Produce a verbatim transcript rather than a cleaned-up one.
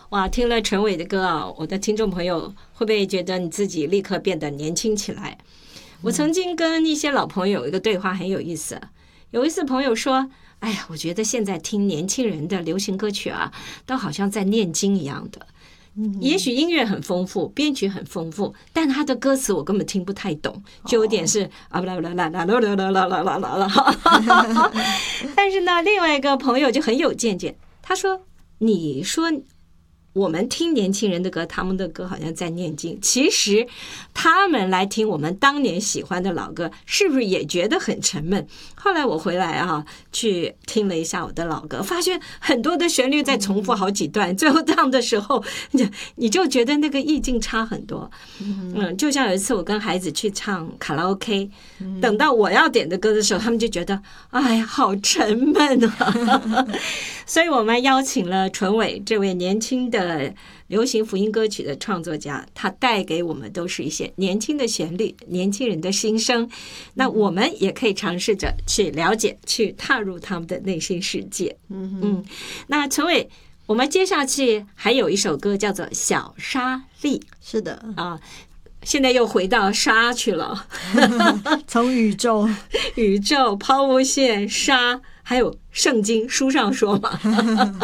哇，听了陈伟的歌啊，我的听众朋友会不会觉得你自己立刻变得年轻起来？我曾经跟一些老朋友一个对话很有意思，有一次朋友说，哎呀，我觉得现在听年轻人的流行歌曲啊，都好像在念经一样的。也许音乐很丰富，编曲很丰富，但他的歌词我根本听不太懂，就有点是啊啦啦啦啦啦啦啦啦啦啦啦啦。但是呢，另外一个朋友就很有见解，他说：“你说我们听年轻人的歌，他们的歌好像在念经，其实他们来听我们当年喜欢的老歌，是不是也觉得很沉闷？”后来我回来啊，去听了一下我的老歌，发现很多的旋律在重复好几段，最后唱的时候，你就觉得那个意境差很多。嗯，就像有一次我跟孩子去唱卡拉 OK， 等到我要点的歌的时候，他们就觉得，哎呀，好沉闷啊。所以我们邀请了纯伟这位年轻的流行福音歌曲的创作家，他带给我们都是一些年轻的旋律，年轻人的心声。那我们也可以尝试着去了解，去踏入他们的内心世界。嗯嗯，那纯伟，我们接下去还有一首歌叫做《小沙粒》。 是的啊，现在又回到沙去了， 从宇宙、 宇宙、抛物线、沙，还有圣经书上说嘛。